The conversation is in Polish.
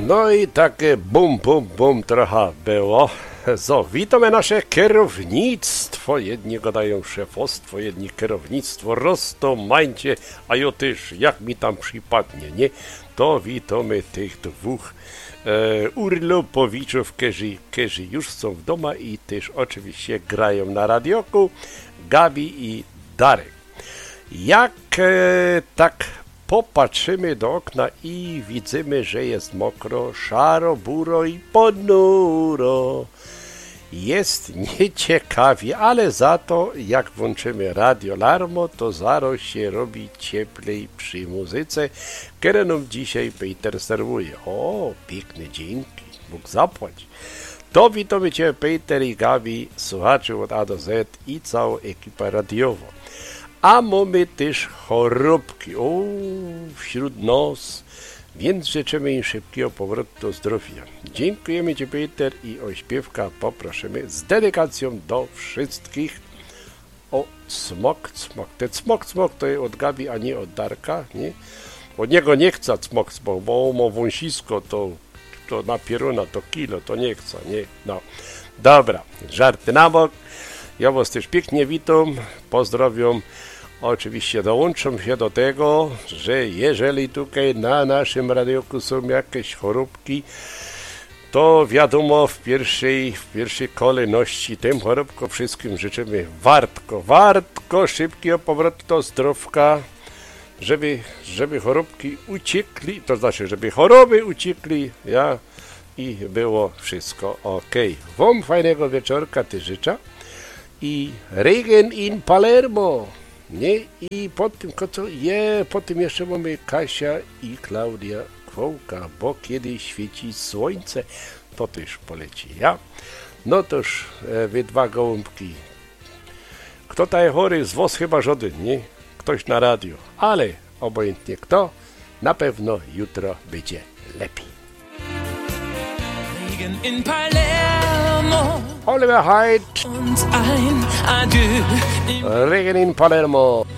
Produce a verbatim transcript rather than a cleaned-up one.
No i takie bum, bum, bum trochę było. So, witamy nasze kierownictwo. Jedni gadają szefostwo, jedni kierownictwo. Roztomańcie, a jo też jak mi tam przypadnie, nie? To witamy tych dwóch e, urlopowiczów, którzy, którzy już są w domu i też oczywiście grają na radioku. Gabi i Darek. Jak e, tak popatrzymy do okna i widzimy, że jest mokro, szaro, buro i ponuro. Jest nieciekawie, ale za to jak włączymy Radio Larmo, to zaraz się robi cieplej przy muzyce, którą nam dzisiaj Peter serwuje. O, piękne dzięki, Bóg zapłać. To witamy Cię, Peter i Gabi, słuchaczy od A do Z i cała ekipa radiowa. A mamy też chorobki, o, wśród nas, więc życzymy im szybkiego powrotu do zdrowia. Dziękujemy Ci, Peter, i o śpiewka poprosimy z dedykacją do wszystkich. O, cmok, cmok. Ten cmok, cmok to jest od Gabi, a nie od Darka, nie? Od niego nie chce cmok, cmok, bo on ma wąsisko, to, to na pieruna, to kilo, to nie chce, nie? No, dobra, żarty na bok. Ja Was też pięknie witam, pozdrawiam. Oczywiście dołączam się do tego, że jeżeli tutaj na naszym radioku są jakieś chorobki, to wiadomo w pierwszej, w pierwszej kolejności tym chorobkom wszystkim życzymy wartko, wartko, szybkiego powrotu do zdrowka, żeby, żeby chorobki uciekli, to znaczy, żeby choroby uciekli, ja, i było wszystko ok. Wam fajnego wieczorka ty życzę i Regen in Palermo. Nie? I po tym, co je, po tym jeszcze mamy Kasia i Klaudia Kwołka, bo kiedy świeci słońce, to też poleci, ja? No toż, e, wy dwa gołąbki. Kto tutaj chory, z was chyba żaden, nie? Ktoś na radio, ale obojętnie kto, na pewno jutro będzie lepiej. Regen in Palermo. Oliver Hyde. Regen in Palermo.